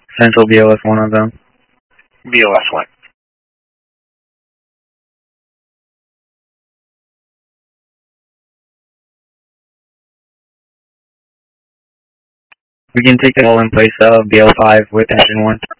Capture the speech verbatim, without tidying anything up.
Central B O S one on them. B O S one. We can take it all in place of B L five with engine one.